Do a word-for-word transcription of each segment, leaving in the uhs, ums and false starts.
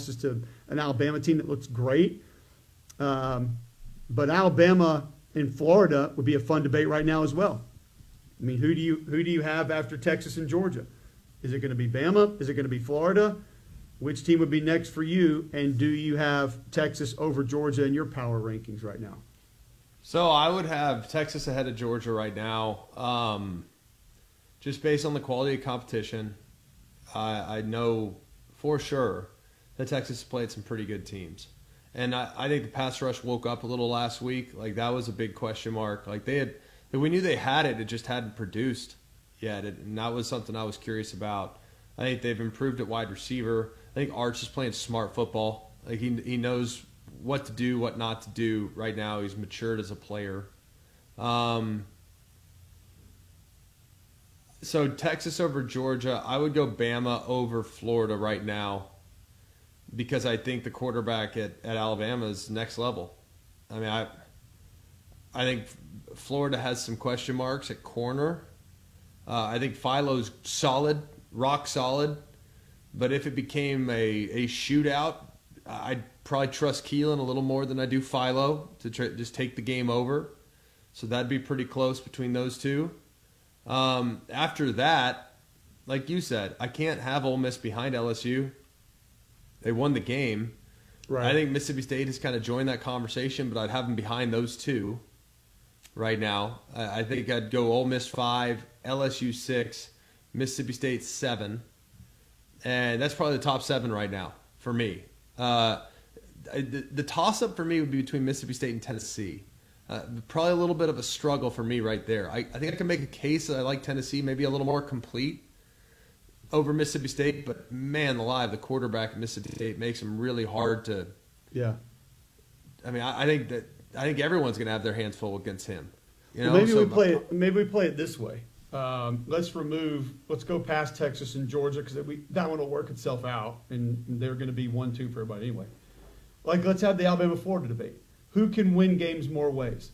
losses to an Alabama team that looks great. Um, but Alabama and Florida would be a fun debate right now as well. I mean, who do you who do you have after Texas and Georgia? Is it going to be Bama? Is it going to be Florida? Which team would be next for you? And do you have Texas over Georgia in your power rankings right now? So I would have Texas ahead of Georgia right now, um, just based on the quality of competition. I, I know for sure that Texas played some pretty good teams. And I, I think the pass rush woke up a little last week. Like, that was a big question mark. Like, they had, we knew they had it, it just hadn't produced yet. And that was something I was curious about. I think they've improved at wide receiver. I think Arch is playing smart football. Like, he he knows what to do, what not to do right now. He's matured as a player. Um, so Texas over Georgia. I would go Bama over Florida right now because I think the quarterback at, at Alabama is next level. I mean, I I think Florida has some question marks at corner. Uh, I think Philo's solid, rock solid. But if it became a, a shootout, I'd probably trust Keelan a little more than I do Philo to try, just take the game over. So that'd be pretty close between those two. Um, after that, like you said, I can't have Ole Miss behind L S U. They won the game. Right. I think Mississippi State has kind of joined that conversation, but I'd have them behind those two right now. I, I think I'd go Ole Miss five, L S U six, Mississippi State seven. And that's probably the top seven right now for me. Uh, the, the toss-up for me would be between Mississippi State and Tennessee. Uh, probably a little bit of a struggle for me right there. I, I think I can make a case that I like Tennessee, maybe a little more complete over Mississippi State. But, man alive, the quarterback at Mississippi State makes them really hard to – Yeah. I mean, I, I think that I think everyone's going to have their hands full against him. You know? Well, maybe so, we play it. Maybe we play it this way. Um, let's remove. Let's go past Texas and Georgia because that one will work itself out, and they're going to be one two for everybody anyway. Like, let's have the Alabama-Florida debate. Who can win games more ways?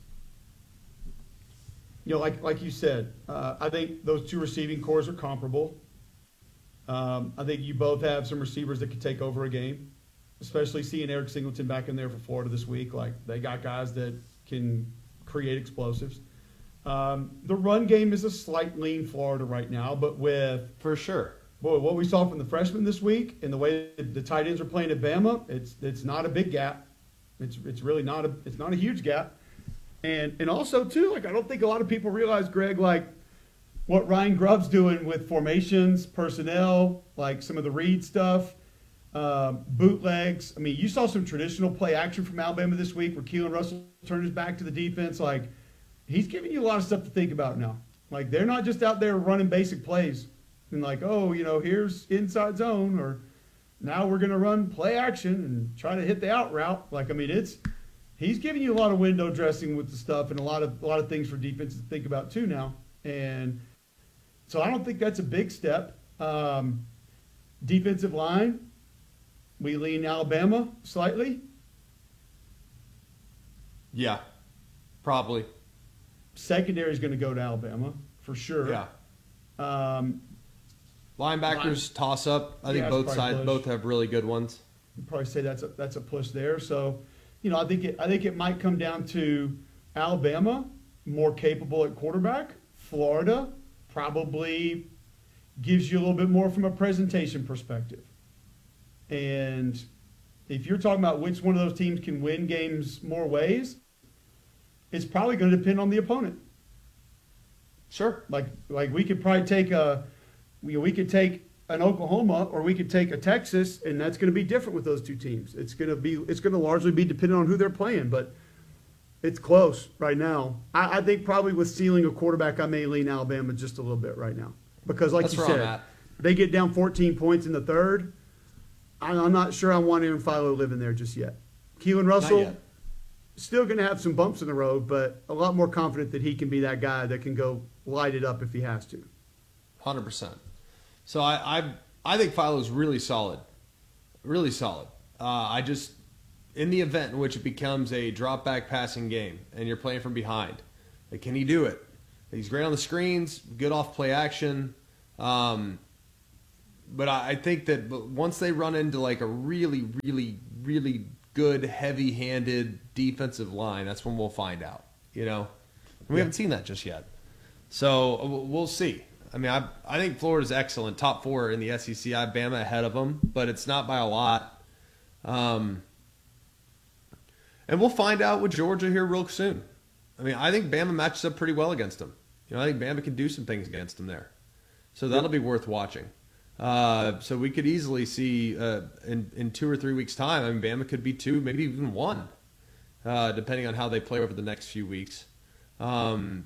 You know, like like you said, uh, I think those two receiving cores are comparable. Um, I think you both have some receivers that could take over a game, especially seeing Eric Singleton back in there for Florida this week. Like, they got guys that can create explosives. Um, the run game is a slight lean Florida right now, but with for sure, boy, what we saw from the freshmen this week and the way the tight ends are playing at Bama, it's it's not a big gap. It's it's really not a it's not a huge gap, and and also too, like, I don't think a lot of people realize, Greg, like what Ryan Grubb's doing with formations, personnel, like some of the read stuff, um, bootlegs. I mean, you saw some traditional play action from Alabama this week where Keelan Russell turned his back to the defense, like. He's giving you a lot of stuff to think about now. Like, they're not just out there running basic plays and like, oh, you know, here's inside zone, or now we're going to run play action and try to hit the out route. Like, I mean, it's he's giving you a lot of window dressing with the stuff and a lot of a lot of things for defense to think about too now. And so I don't think that's a big step. Um, defensive line, we lean Alabama slightly. Yeah, probably. Secondary is going to go to Alabama for sure. Yeah. Um, Linebackers line, toss up. I think yeah, both sides push. both have really good ones. You'd probably say that's a that's a push there. So, you know, I think it I think it might come down to Alabama more capable at quarterback. Florida probably gives you a little bit more from a presentation perspective. And if you're talking about which one of those teams can win games more ways, it's probably going to depend on the opponent. Sure. Like like we could probably take a we, we could take an Oklahoma or we could take a Texas, and that's going to be different with those two teams. It's going to be it's going to largely be dependent on who they're playing, but it's close right now. I, I think probably with stealing a quarterback, I may lean Alabama just a little bit right now because, like that's you where said, they get down fourteen points in the third. I, I'm not sure I want Aaron Philo living there just yet. Keelan Russell. Still going to have some bumps in the road, but a lot more confident that he can be that guy that can go light it up if he has to. one hundred percent. So I I, I think Philo's really solid. Really solid. Uh, I just, in the event in which it becomes a drop-back passing game and you're playing from behind, like, can he do it? He's great on the screens, good off play action. Um, but I, I think that once they run into like a really, really, really good, heavy-handed defensive line, that's when we'll find out. You know, and we Yeah. haven't seen that just yet. So we'll see. I mean, I I think Florida's excellent, top four in the S E C. I have Bama ahead of them, but it's not by a lot. Um, and we'll find out with Georgia here real soon. I mean, I think Bama matches up pretty well against them. You know, I think Bama can do some things against them there. So that'll be worth watching. Uh, so we could easily see uh, in, in two or three weeks' time, I mean, Bama could be two, maybe even one, uh, depending on how they play over the next few weeks. Um,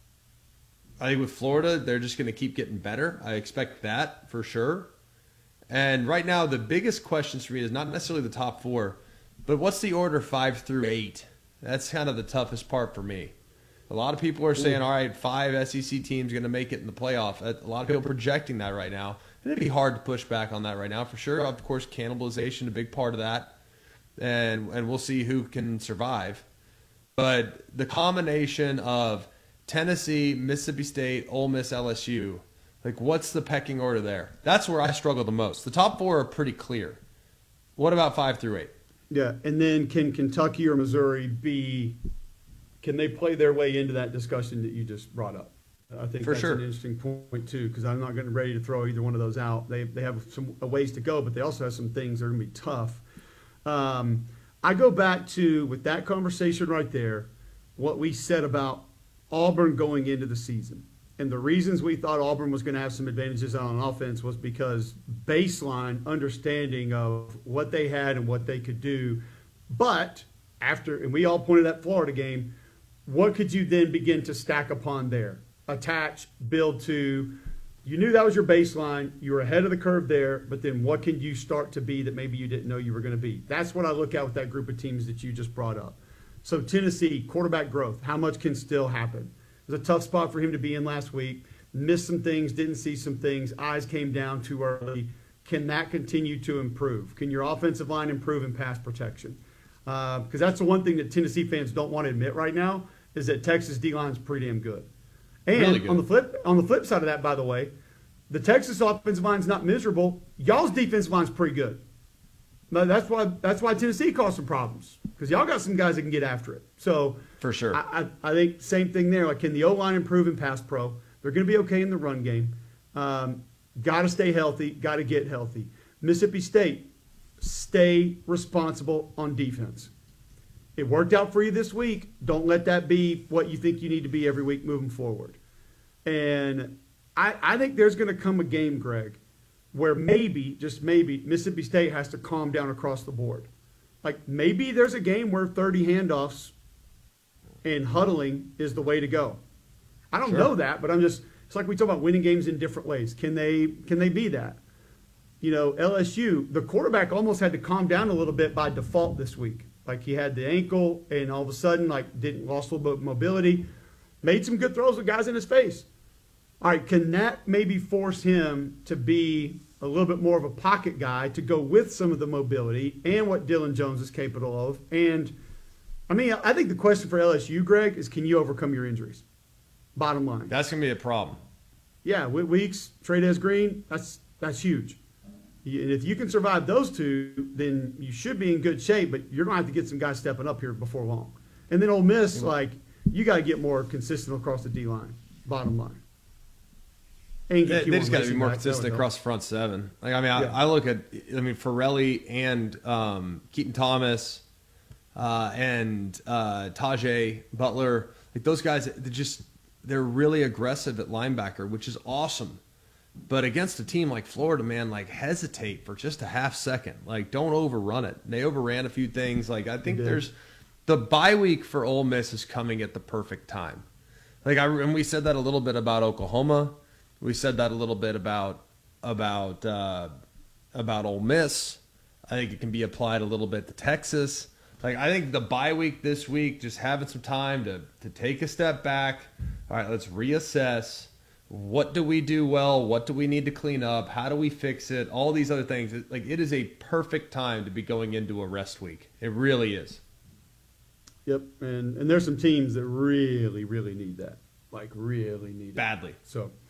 I think with Florida, they're just going to keep getting better. I expect that for sure. And right now, the biggest questions for me is not necessarily the top four, but what's the order five through eight? That's kind of the toughest part for me. A lot of people are saying, all right, five S E C teams going to make it in the playoff. A lot of people are projecting that right now. And it'd be hard to push back on that right now for sure. Of course, cannibalization, a big part of that. And and we'll see who can survive. But the combination of Tennessee, Mississippi State, Ole Miss, L S U, like what's the pecking order there? That's where I struggle the most. The top four are pretty clear. What about five through eight? Yeah, and then can Kentucky or Missouri be? Can they play their way into that discussion that you just brought up? I think For that's sure. an interesting point too, because I'm not getting ready to throw either one of those out. They they have some a ways to go, but they also have some things that are going to be tough. Um, I go back to with that conversation right there, what we said about Auburn going into the season, and the reasons we thought Auburn was going to have some advantages on offense was because baseline understanding of what they had and what they could do, but after and we all pointed at Florida game. What could you then begin to stack upon there? Attach, build to. You knew that was your baseline. You were ahead of the curve there, but then what can you start to be that maybe you didn't know you were going to be? That's what I look at with that group of teams that you just brought up. So Tennessee, quarterback growth, how much can still happen? It was a tough spot for him to be in last week. Missed some things, didn't see some things. Eyes came down too early. Can that continue to improve? Can your offensive line improve in pass protection? Because uh, that's the one thing that Tennessee fans don't want to admit right now is that Texas D-line is pretty damn good. And Really good. on the flip on the flip side of that, by the way, the Texas offensive line's not miserable. Y'all's defensive line's pretty good. But that's why that's why Tennessee caused some problems because y'all got some guys that can get after it. So For sure. I, I, I think same thing there. Like, can the O-line improve in pass pro? They're going to be okay in the run game. Um, got to stay healthy. Got to get healthy. Mississippi State, stay responsible on defense. It worked out for you this week. Don't let that be what you think you need to be every week moving forward. And I, I think there's going to come a game, Greg, where maybe, just maybe, Mississippi State has to calm down across the board. Like maybe there's a game where thirty handoffs and huddling is the way to go. I don't Sure. know that, but I'm just, it's like we talk about winning games in different ways. Can they, can they be that? You know, L S U, the quarterback almost had to calm down a little bit by default this week. Like he had the ankle and all of a sudden like didn't lost a little bit of mobility, made some good throws with guys in his face. All right, can that maybe force him to be a little bit more of a pocket guy to go with some of the mobility and what Dylan Jones is capable of? And I mean, I think the question for L S U, Greg, is can you overcome your injuries? Bottom line. That's going to be a problem. Yeah, Whit Weeks, Trey Green, that's that's huge. And if you can survive those two, then you should be in good shape, but you're going to have to get some guys stepping up here before long. And then Ole Miss, like, you got to get more consistent across the D-line, bottom line. And They, get they just got to be Mason more back. That consistent would help. across the front seven. Like I mean, I, Yeah. I look at I mean Farrelly and um, Keaton Thomas uh, and uh, Tajay Butler. Like those guys, they just they're really aggressive at linebacker, which is awesome. But against a team like Florida, man, like hesitate for just a half second. Like don't overrun it. They overran a few things. Like I think They did. there's the bye week for Ole Miss is coming at the perfect time. Like I and we said that a little bit about Oklahoma. We said that a little bit about about uh, about Ole Miss. I think it can be applied a little bit to Texas. Like I think the bye week this week, just having some time to to take a step back. All right, let's reassess. What do we do well? What do we need to clean up? How do we fix it? All these other things. It- Like it is a perfect time to be going into a rest week. It really is. Yep, and, and there's some teams that really, really need that. Like, really need it. Badly. So,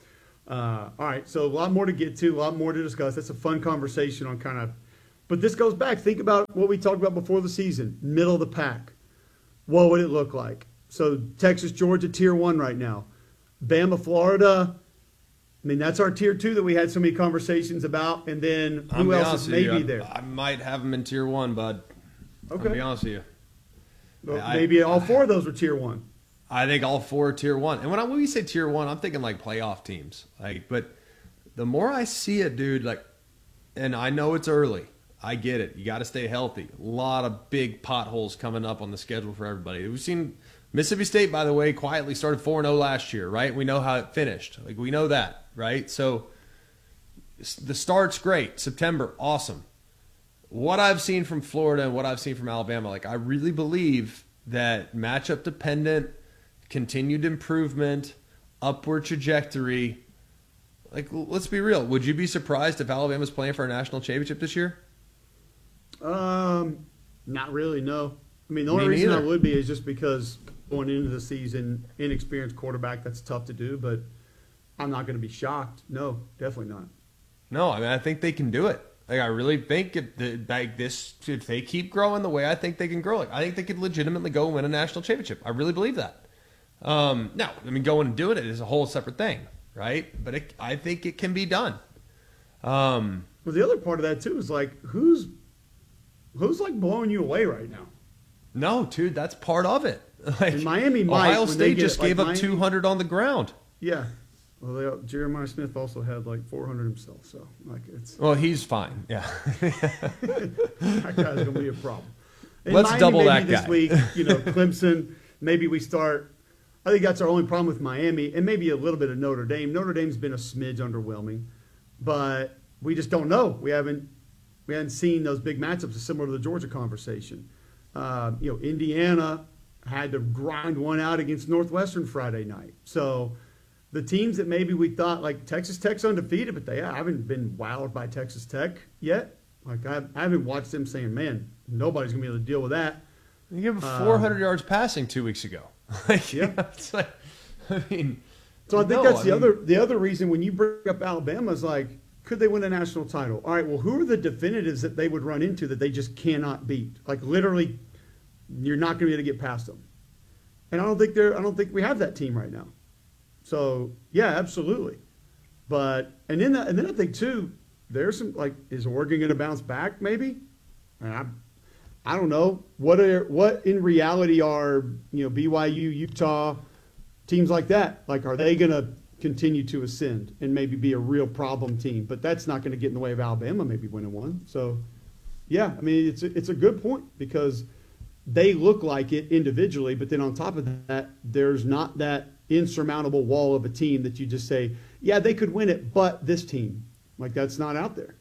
Uh, all right, so a lot more to get to, a lot more to discuss. That's a fun conversation on kind of, but this goes back. Think about what we talked about before the season, middle of the pack. What would it look like? So Texas, Georgia, tier one right now. Bama, Florida. I mean, that's our tier two that we had so many conversations about. And then who else is maybe I, there? I might have them in tier one, bud. Okay. I'll be honest with you. Well, I, maybe all I, four of those were tier one. I think all four are tier one. And when, I, when we say tier one, I'm thinking like playoff teams. Like, but the more I see it, dude, like, and I know it's early. I get it. You got to stay healthy. A lot of big potholes coming up on the schedule for everybody. We've seen Mississippi State, by the way, quietly started four and oh last year, right? We know how it finished. Like, we know that, right? So the start's great. September, awesome. What I've seen from Florida and what I've seen from Alabama, like, I really believe that matchup dependent, continued improvement, upward trajectory. Like, let's be real. Would you be surprised if Alabama's playing for a national championship this year? Um, not really, no. I mean, the only Me reason neither. I would be is just because going into the season, inexperienced quarterback, that's tough to do, but I'm not going to be shocked. No, definitely not. No, I mean, I think they can do it. Like, I really think if the, like this, if they keep growing the way I think they can grow, like, I think they could legitimately go and win a national championship. I really believe that. Um, now, I mean, going and doing it is a whole separate thing, right? But it, I think it can be done. Um, Well, the other part of that too is like, who's who's like blowing you away right now? no, dude, that's part of it. Like, And Miami might, Ohio when they State get- just like, gave up Miami- two hundred on the ground. Yeah. Well, they, Jeremiah Smith also had like four hundred himself, so like it's Well, he's fine. Yeah. that guy's gonna be a problem. And Let's Miami, double maybe that this guy. week. You know, Clemson. Maybe we start. I think that's our only problem with Miami, and maybe a little bit of Notre Dame. Notre Dame's been a smidge underwhelming, but we just don't know. We haven't we haven't seen those big matchups. It's similar to the Georgia conversation. Uh, you know, Indiana had to grind one out against Northwestern Friday night. So the teams that maybe we thought, like Texas Tech's undefeated, but they haven't been wowed by Texas Tech yet. Like I, I haven't watched them saying, "Man, nobody's gonna be able to deal with that." You gave him Um, four hundred yards passing two weeks ago. Like, Yeah. it's like, I mean, So I think no, that's I the mean- other the other reason when you bring up Alabama is like, could they win a national title? All right, well, who are the definitives that they would run into that they just cannot beat? Like literally, you're not going to be able to get past them. And I don't think they're I don't think we have that team right now. So yeah, absolutely. But and then and then I think too, there's some like, is Oregon going to bounce back? Maybe. And I I don't know what are what in reality are you know B Y U, Utah, teams like that. Like, are they going to continue to ascend and maybe be a real problem team? But that's not going to get in the way of Alabama maybe winning one. So, yeah, I mean, it's a, it's a good point because they look like it individually, but then on top of that, there's not that insurmountable wall of a team that you just say, yeah, they could win it, but this team. Like, that's not out there.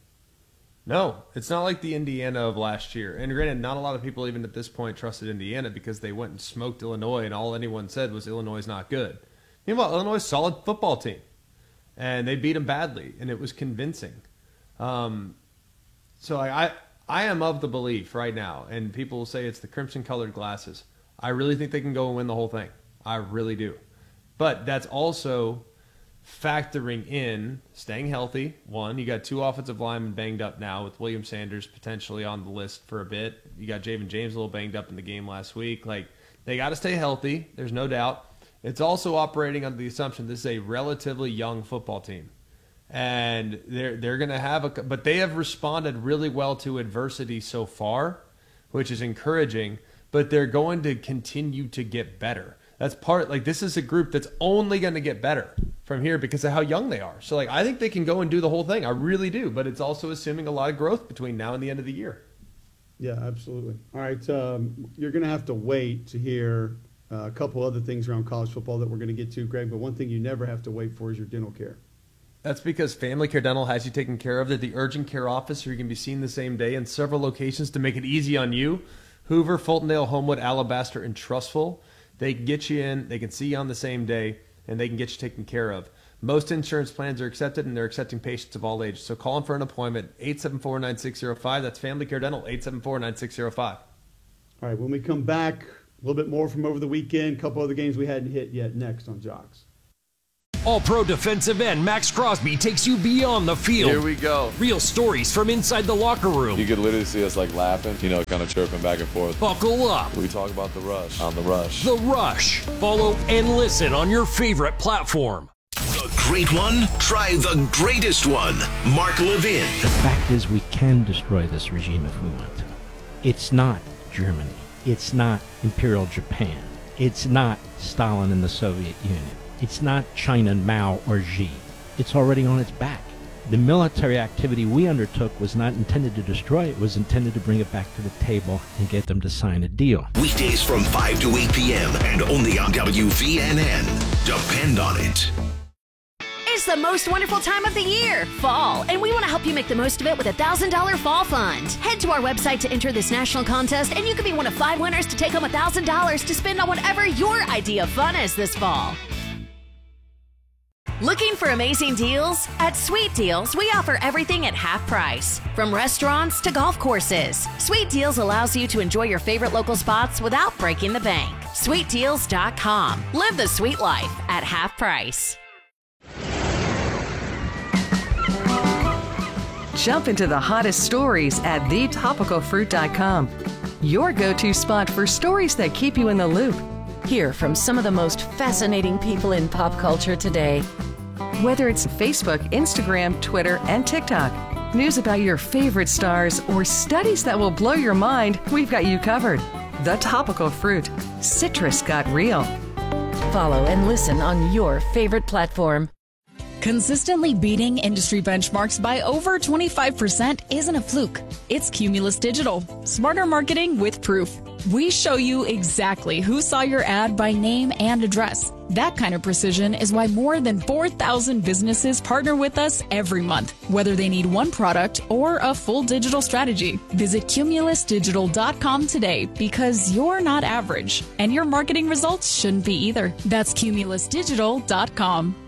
no, it's not like the Indiana of last year. And granted, not a lot of people even at this point trusted Indiana because they went and smoked Illinois, and all anyone said was Illinois is not good. Meanwhile, Illinois is a solid football team, and they beat them badly, and it was convincing. Um, so I, I, I am of the belief right now, and people will say it's the crimson-colored glasses. I really think they can go and win the whole thing. I really do. But that's also factoring in staying healthy. One, you got two offensive linemen banged up now with William Sanders potentially on the list for a bit. You got Javen James a little banged up in the game last week. Like, they got to stay healthy. There's no doubt. It's also operating under the assumption this is a relatively young football team. And they're they're going to have a but they have responded really well to adversity so far, which is encouraging, but they're going to continue to get better. That's part like this is a group that's only going to get better from here because of how young they are. So like I think they can go and do the whole thing. I really do, but it's also assuming a lot of growth between now and the end of the year. Yeah, absolutely. All right, um, you're going to have to wait to hear uh, a couple other things around college football that we're going to get to, Greg, but one thing you never have to wait for is your dental care. That's because Family Care Dental has you taken care of. They're the urgent care office where you can be seen the same day in several locations to make it easy on you. Hoover, Fultondale, Homewood, Alabaster, and Trustful. They can get you in, they can see you on the same day, and they can get you taken care of. Most insurance plans are accepted, and they're accepting patients of all ages. So call them for an appointment, eight seven four, nine six zero five. That's Family Care Dental, eight seven four, nine six zero five. All right, when we come back, a little bit more from over the weekend, a couple other games we hadn't hit yet next on Jocks. All-Pro defensive end Max Crosby takes you beyond the field. Here we go. Real stories from inside the locker room. You could literally see us like laughing, you know, kind of chirping back and forth. Buckle up. We talk about The Rush on The Rush. The Rush. Follow and listen on your favorite platform. The great one? Try the greatest one. Mark Levin. The fact is, we can destroy this regime if we want to. It's not Germany. It's not Imperial Japan. It's not Stalin and the Soviet Union. It's not China and Mao or Xi. It's already on its back. The military activity we undertook was not intended to destroy it. It was intended to bring it back to the table and get them to sign a deal. Weekdays from five to eight p.m. and only on W V N N. Depend on it. It's the most wonderful time of the year, fall, and we want to help you make the most of it with a one thousand dollars Fall Fund. Head to our website to enter this national contest, and you could be one of five winners to take home one thousand dollars to spend on whatever your idea of fun is this fall. Looking for amazing deals? At Sweet Deals, we offer everything at half price. From restaurants to golf courses, Sweet Deals allows you to enjoy your favorite local spots without breaking the bank. sweet deals dot com. Live the sweet life at half price. Jump into the hottest stories at the topical fruit dot com. Your go-to spot for stories that keep you in the loop. Hear from some of the most fascinating people in pop culture today. Whether it's Facebook, Instagram, Twitter, and TikTok, news about your favorite stars, or studies that will blow your mind, we've got you covered. The Topical Fruit. Citrus got real. Follow and listen on your favorite platform. Consistently beating industry benchmarks by over twenty-five percent isn't a fluke. It's Cumulus Digital. Smarter marketing with proof. We show you exactly who saw your ad by name and address. That kind of precision is why more than four thousand businesses partner with us every month, whether they need one product or a full digital strategy. Visit cumulus digital dot com today, because you're not average, and your marketing results shouldn't be either. That's cumulus digital dot com.